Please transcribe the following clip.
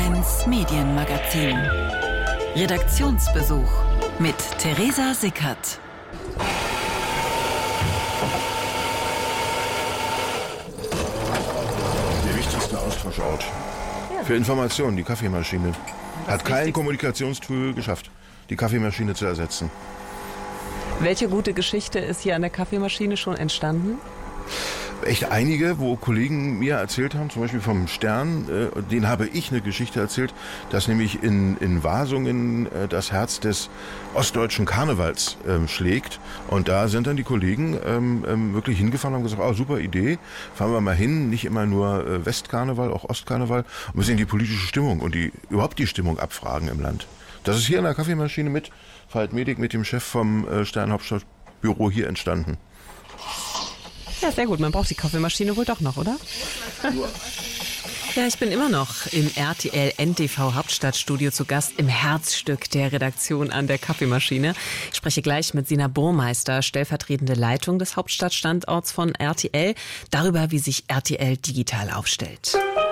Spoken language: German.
1 Medienmagazin. Redaktionsbesuch mit Theresa Sickert. Der wichtigste Austauschort für Informationen, die Kaffeemaschine. Hat kein Kommunikationstool geschafft, die Kaffeemaschine zu ersetzen. Welche gute Geschichte ist hier an der Kaffeemaschine schon entstanden? Echt einige, wo Kollegen mir erzählt haben, zum Beispiel vom Stern, denen habe ich eine Geschichte erzählt, dass nämlich in Wasungen das Herz des ostdeutschen Karnevals schlägt. Und da sind dann die Kollegen wirklich hingefahren und haben gesagt, super Idee, fahren wir mal hin, nicht immer nur Westkarneval, auch Ostkarneval, und müssen die politische Stimmung und überhaupt die Stimmung abfragen im Land. Das ist hier an der Kaffeemaschine mit Veit Medig, mit dem Chef vom Stern Hauptstadtbüro hier entstanden. Ja, sehr gut. Man braucht die Kaffeemaschine wohl doch noch, oder? Ja, ich bin immer noch im RTL NTV Hauptstadtstudio zu Gast im Herzstück der Redaktion an der Kaffeemaschine. Ich spreche gleich mit Sina Burmeister, stellvertretende Leitung des Hauptstadtstandorts von RTL, darüber, wie sich RTL digital aufstellt.